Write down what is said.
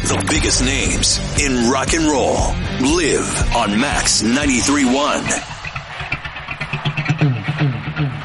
the biggest names in rock and roll live on Max 93.1.